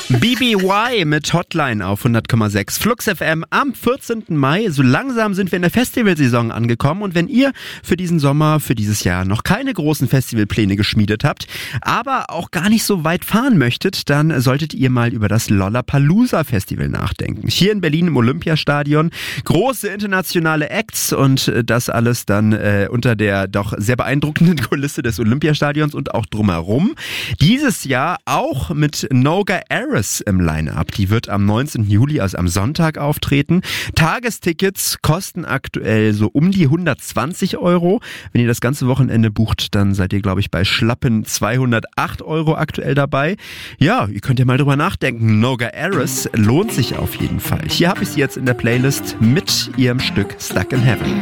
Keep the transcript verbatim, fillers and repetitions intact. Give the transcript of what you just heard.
B B Y mit Hotline auf hundert Komma sechs Flux F M am vierzehnten Mai. So langsam sind wir in der Festivalsaison angekommen und wenn ihr für diesen Sommer, für dieses Jahr noch keine großen Festivalpläne geschmiedet habt, aber auch gar nicht so weit fahren möchtet, dann solltet ihr mal über das Lollapalooza Festival nachdenken. Hier in Berlin im Olympiastadion, große internationale Acts und das alles dann äh, unter der doch sehr beeindruckenden Kulisse des Olympiastadions und auch drumherum. Dieses Jahr auch mit Noga Aris im Line-Up. Die wird am neunzehnten Juli, also am Sonntag, auftreten. Tagestickets kosten aktuell so um die hundertzwanzig Euro. Wenn ihr das ganze Wochenende bucht, dann seid ihr, glaube ich, bei schlappen zweihundertacht Euro aktuell dabei. Ja, ihr könnt ja mal drüber nachdenken. Noga Aris lohnt sich auf jeden Fall. Hier habe ich sie jetzt in der Playlist mit ihrem Stück Stuck in Heaven.